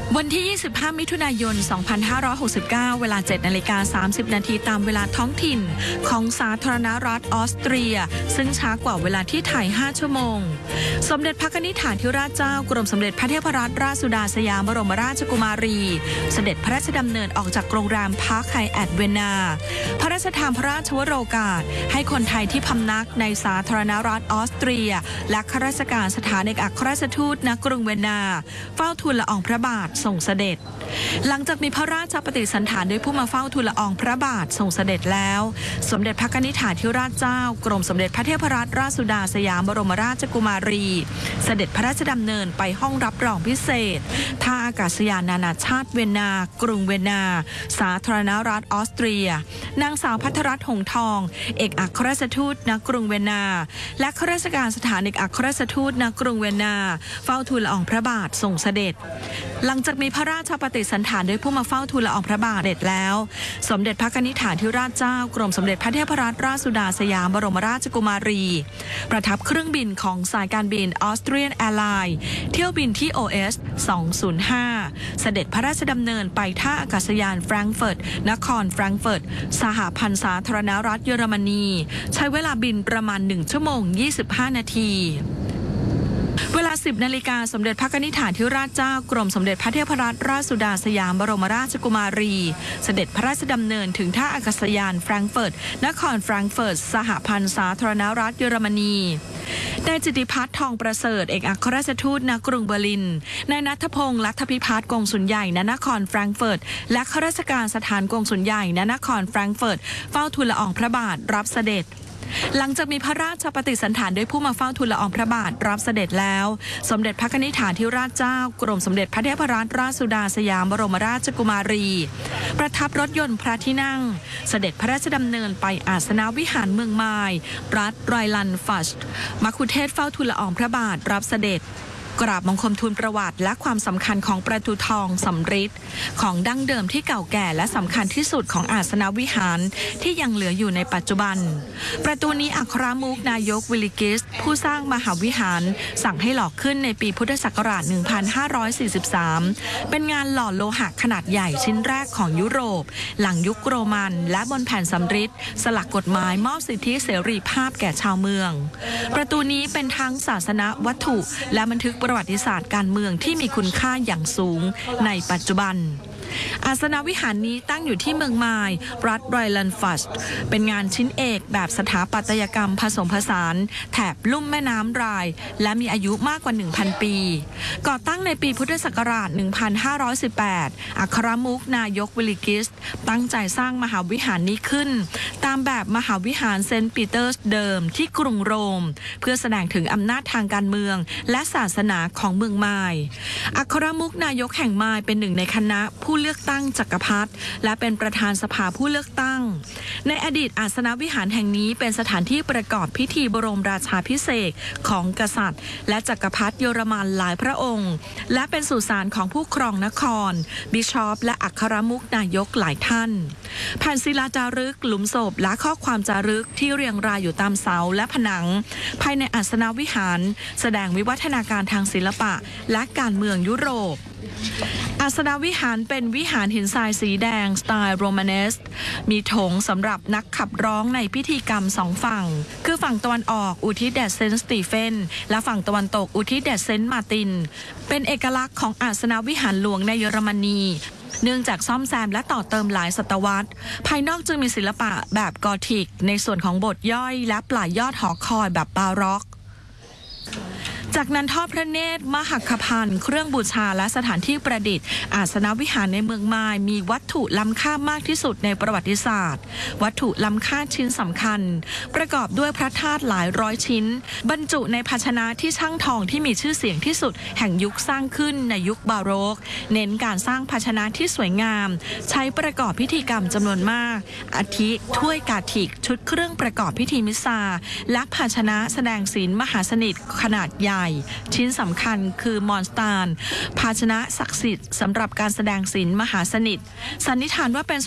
วันที่ 25 มิถุนายน 2569 เวลา 7:30 นาทีตามเวลาท้องถิ่นของสาธารณรัฐออสเตรียซึ่งช้ากว่าเวลาที่ไทย 5 ชั่วโมงสมเด็จพระนิธิฐานธิราชเจ้ากรมสมเด็จพระเทพรัตนราชสุดาสยามบรมราชกุมารีเสด็จพระราชดำเนินออกจากโรงแรมพาร์คไฮแอทเวียนนาพระราชทานพระราชวโรกาสให้คนไทยที่พำนักในสาธารณรัฐออสเตรียและข้าราชการสถานเอกอัครราชทูตณกรุงเวียนนาเฝ้าทูลละอองพระบาทส่งเสด็จหลังจากมีพระราชปฏิสันถานด้วยผู้มาเฝ้าทูลละอองพระบาทส่งเสด็จแล้วสมเด็จพระนิธิฐานธิราชเจ้ากรมสมเด็จพระเทพรัตนราชสุดาสยามบรมราชกุมารีเสด็จพระราชดำเนินไปห้องรับรองพิเศษท่าอากาศยานนานาชาติเวียนนากรุงเวียนนาสาธารณรัฐออสเตรียนางสาวภัทรรัตน์หงส์ทองเอกอัครราชทูตณกรุงเวียนนาและข้าราชการสถานเอกอัครราชทูตณกรุงเวียนนาเฝ้าทูลละอองพระบาทส่งเสด็จหลังจากมีพระราชปฏิสันถานด้วยผู้มาเฝ้าทูลละอองพระบาทเสร็จแล้วสมเด็จพระนิธิฐานธิราชเจ้ากรมสมเด็จพระเทพรัตนราชสุดาสยามบรมราชกุมารีประทับเครื่องบินของสายการบินออสเตรียนแอร์ไลน์เที่ยวบินที่ OS 205เสด็จพระราชดำเนินไปท่าอากาศยานแฟรงก์เฟิร์ตนครแฟรงก์เฟิร์ตสหพันธ์สาธารณรัฐเยอรมนีใช้เวลาบินประมาณ1 ชั่วโมง 25 นาทีเวลา 10 นาฬิกาสมเด็จพระนิธิฐานธิราชเจ้ากรมสมเด็จพระเทพรัตนราชสุดาสยามบรมราชกุมารีเสด็จพระราชดำเนินถึงท่าอากาศยานแฟรงก์เฟิร์ตนครแฟรงก์เฟิร์ตสหพันธ์สาธารณรัฐเยอรมนีนายจิตติพัฒน์ทองประเสริฐเอกอัครราชทูตณกรุงเบอร์ลินนายณัฐพงษ์ลัทธพิพัฒน์กงสุลใหญ่ณนครแฟรงก์เฟิร์ตและข้าราชการสถานกงสุลใหญ่ณนครแฟรงก์เฟิร์ตเฝ้าทูลละอองพระบาทรับเสด็จหลังจากมีพระราชปฏิสันถานด้วยผู้มาเฝ้าทูลละอองพระบาทรับเสด็จแล้วสมเด็จพระนิธิฐานธิราชเจ้ากรมสมเด็จพระเทพรัตนราชสุดาสยามบรมราชกุมารีประทับรถยนต์พระที่นั่งเสด็จพระราชดำเนินไปอาสนวิหารเมืองไมล์รัฐไรลันฟัชมัคคุเทศก์เฝ้าทูลละอองพระบาทรับเสด็จกราบบังคมทูลประวัติและความสำคัญของประตูทองสำริดของดั้งเดิมที่เก่าแก่และสำคัญที่สุดของอาสนวิหารที่ยังเหลืออยู่ในปัจจุบันประตูนี้อัครมุขนายกวิลิกิสผู้สร้างมหาวิหารสั่งให้หล่อขึ้นในปีพุทธศักราช 1543 เป็นงานหล่อโลหะขนาดใหญ่ชิ้นแรกของยุโรปหลังยุคโรมันและบนแผ่นสำริดสลักกฎหมายมอบสิทธิเสรีภาพแก่ชาวเมืองประตูนี้เป็นทั้งศาสนวัตถุและบันทึกประวัติศาสตร์การเมืองที่มีคุณค่าอย่างสูงในปัจจุบันอาสนวิหารนี้ตั้งอยู่ที่เมืองไมล์รัฐไรลันฟัชเป็นงานชิ้นเอกแบบสถาปัตยกรรมผสมผสานแถบลุ่มแม่น้ำไรน์และมีอายุมากกว่า 1,000 ปีก่อตั้งในปีพุทธศักราช 1518 อัครมุขนายกวิลิกิสตั้งใจสร้างมหาวิหารนี้ขึ้นตามแบบมหาวิหารเซนต์ปีเตอร์สเดิมที่กรุงโรมเพื่อแสดงถึงอำนาจทางการเมืองและศาสนาของเมืองไมล์อัครมุขนายกแห่งไมล์เป็นหนึ่งในคณะผู้เลือกตั้งจักรพรรดิและเป็นประธานสภาผู้เลือกตั้งในอดีตอาสนวิหารแห่งนี้เป็นสถานที่ประกอบพิธีบรมราชาภิเษกของกษัตริย์และจักรพรรดิเยอรมันหลายพระองค์และเป็นสุสานของผู้ครองนครบิชอปและอัครมุขนายกหลายท่านแผ่นศิลาจารึกหลุมศพและข้อความจารึกที่เรียงรายอยู่ตามเสาและผนังภายในอาสนวิหารแสดงวิวัฒนาการทางศิลปะและการเมืองยุโรปอาสนวิหารเป็นวิหารหินทรายสีแดงสไตล์โรมาเนสมีโถงสำหรับนักขับร้องในพิธีกรรม2 ฝั่งคือฝั่งตะวันออกอุทิศแด่เซนต์สตีเฟนและฝั่งตะวันตกอุทิศแด่เซนต์มาร์ตินเป็นเอกลักษณ์ของอาสนวิหารหลวงในเยอรมนีเนื่องจากซ่อมแซมและต่อเติมหลายศตวรรษภายนอกจึงมีศิลปะแบบกอธิกในส่วนของโบสถ์ย่อยและปลายยอดหอคอยแบบบาร็อกจากนั้นทอดพระเนตรมหัคคภัณฑ์เครื่องบูชาและสถานที่ประดิษฐ์อาสนวิหารในเมืองไมล์มีวัตถุล้ำค่ามากที่สุดในประวัติศาสตร์วัตถุล้ำค่าชิ้นสำคัญประกอบด้วยพระธาตุหลายร้อยชิ้นบรรจุในภาชนะที่ช่างทองที่มีชื่อเสียงที่สุดแห่งยุคสร้างขึ้นในยุคบาโรกเน้นการสร้างภาชนะที่สวยงามใช้ประกอบพิธีกรรมจำนวนมากอาทิถ้วยกาถิกชุดเครื่องประกอบพิธีมิสซาและภาชนะแสดงศีลมหาสนิทขนาดใหญ่ชิ้นสำคัญคือมอนสตานภาชนะศักดิ์สิทธิ์สำหรับการแสดงศีลมหาสนิทสันนิษฐานว่าเป็น